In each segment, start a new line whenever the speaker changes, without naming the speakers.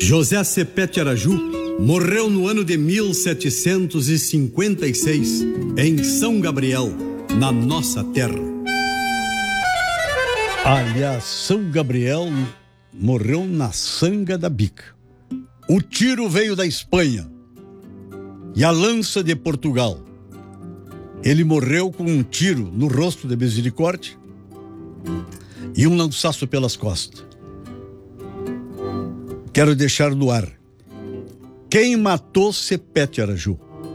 José Cepete Araju morreu no ano de 1756, em São Gabriel, na nossa terra.
Aliás, São Gabriel morreu na Sanga da Bica. O tiro veio da Espanha e a lança de Portugal. Ele morreu com um tiro no rosto de Misericórdia e um lançaço pelas costas. Quero deixar no ar: quem matou Cepete Araju?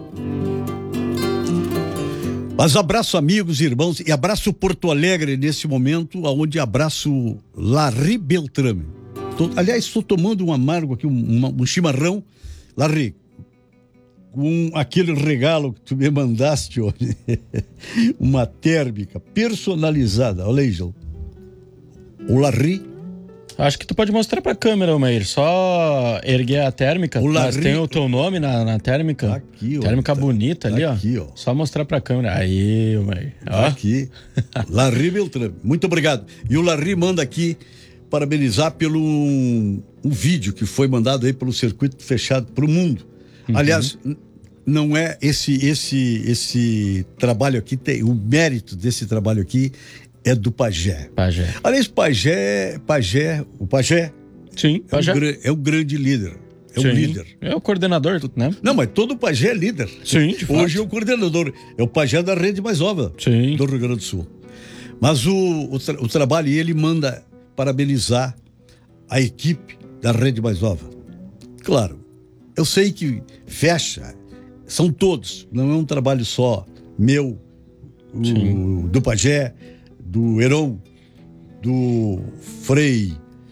Mas abraço amigos e irmãos, e abraço Porto Alegre nesse momento, onde abraço Larry Beltrame. Aliás, estou tomando um amargo aqui, um chimarrão. Larry, com aquele regalo que tu me mandaste hoje, uma térmica personalizada. Olha aí, João. O Larry.
Acho que tu pode mostrar pra câmera, Omair. Só erguer a térmica. Mas tem o teu nome na térmica.
Tá aqui, ó.
Térmica bonita ali,
aqui,
ó. Só mostrar pra câmera. Aí, Omair.
Tá aqui. Larry Beltrame. Muito obrigado. E o Larry manda aqui parabenizar pelo um vídeo que foi mandado aí pelo Circuito Fechado pro Mundo. Uhum. Aliás, não é esse trabalho aqui, o mérito desse trabalho aqui é do Pajé. Aliás, o Pajé.
Sim, Pajé.
É um grande líder. É um líder.
É o coordenador, né?
Não, mas todo Pajé é líder.
Sim, de fato.
Hoje é o coordenador. É o Pajé da Rede Mais Nova do Rio Grande do Sul. Mas o trabalho, ele manda parabenizar a equipe da Rede Mais Nova. Claro, eu sei que fecha, são todos. Não é um trabalho só meu, do Pajé, do Heron, do Frei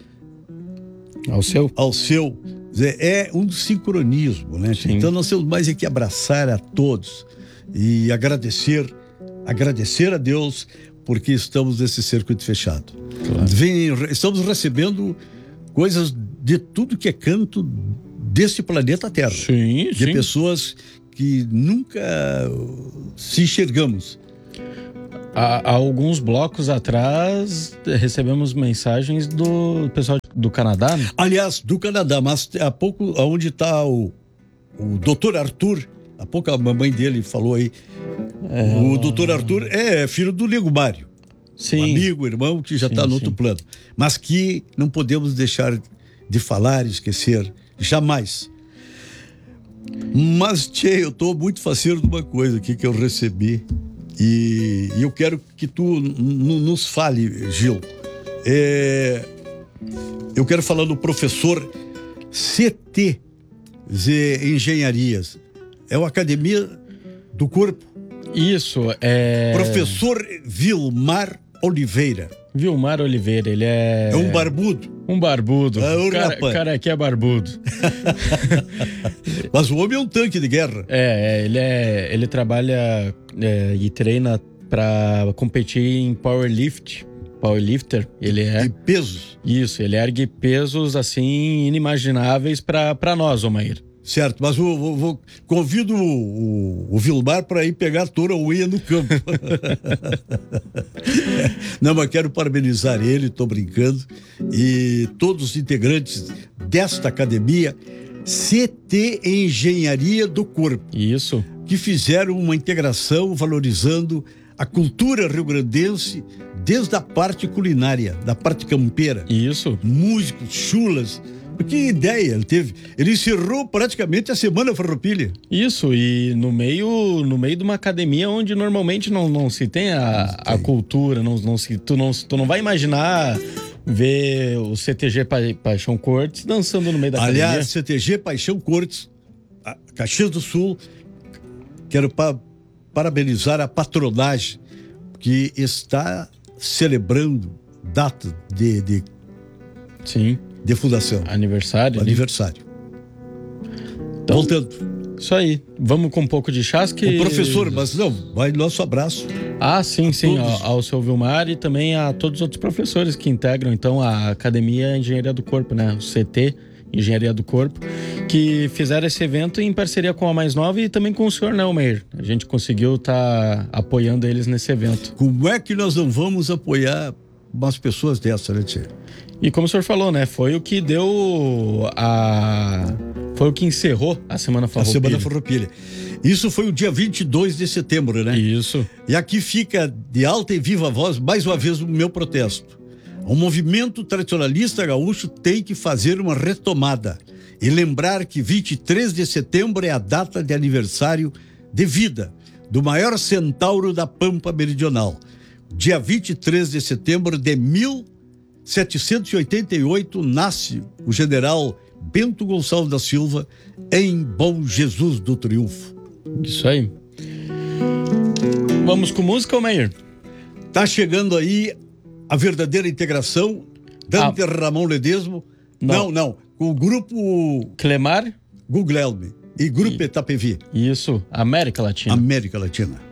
Alceu. É um sincronismo, né? Sim. Então nós temos mais que abraçar a todos e agradecer a Deus porque estamos nesse circuito fechado. Claro. Estamos recebendo coisas de tudo que é canto desse planeta Terra.
Sim.
Pessoas que nunca se enxergamos.
Há alguns blocos atrás recebemos mensagens do pessoal do Canadá, né?
Aliás, do Canadá, mas há pouco, onde está o Dr. Arthur, há pouco a mamãe dele falou aí, o Dr. Arthur é filho do Nego Mário.
Sim.
Um amigo, irmão, que já está no outro plano. Mas que não podemos deixar de falar, esquecer, jamais. Mas, eu estou muito faceiro de uma coisa aqui que eu recebi. E eu quero que tu nos fale, Gil. Eu quero falar do professor CT de Engenharias. É uma academia do corpo.
Isso,
Professor Vilmar Oliveira.
Ele é
um barbudo.
O cara aqui é barbudo.
Mas o homem é um tanque de guerra.
Ele trabalha e treina para competir em powerlifter. Ele é.
E pesos.
Isso, ele ergue pesos assim inimagináveis para nós, Omair.
Certo, mas convido o Vilmar para ir pegar toura ou ia no campo. Não, mas quero parabenizar ele, estou brincando, e todos os integrantes desta academia CT Engenharia do Corpo.
Isso.
Que fizeram uma integração valorizando a cultura rio-grandense desde a parte culinária, da parte campeira.
Isso.
Músicos, chulas. Que ideia ele teve. Ele encerrou praticamente a Semana Farroupilha.
Isso, e no meio de uma academia onde normalmente não se tem a cultura, tu não vai imaginar ver o CTG Paixão Cortes dançando no meio da academia.
Aliás, CTG Paixão Cortes, Caxias do Sul, quero parabenizar a patronagem que está celebrando data de fundação.
Aniversário. Então,
voltando.
Isso aí. Vamos com um pouco de chasque.
O professor, mas não, vai nosso abraço.
Sim. Ao seu Vilmar e também a todos os outros professores que integram, então, a Academia Engenharia do Corpo, né? O CT Engenharia do Corpo, que fizeram esse evento em parceria com a Mais Nova e também com o senhor Nelmeir. A gente conseguiu estar apoiando eles nesse evento.
Como é que nós não vamos apoiar umas pessoas dessas, né, tchê?
E como o senhor falou, né? Foi o que foi o que encerrou a Semana Farroupilha.
A Semana Farroupilha. Isso foi o dia 22 de setembro, né?
Isso.
E aqui fica de alta e viva voz, mais uma vez, o meu protesto. O movimento tradicionalista gaúcho tem que fazer uma retomada e lembrar que 23 de setembro é a data de aniversário de vida do maior centauro da Pampa Meridional. Dia 23 de setembro de 1788 nasce o general Bento Gonçalves da Silva em Bom Jesus do Triunfo.
Isso aí. Vamos com música, Meir?
Tá chegando aí a verdadeira integração, Dante Ramon Ledesmo. Não. O grupo
Clemar
Guglielmi e grupo Itapevi.
Isso, América Latina.
América Latina.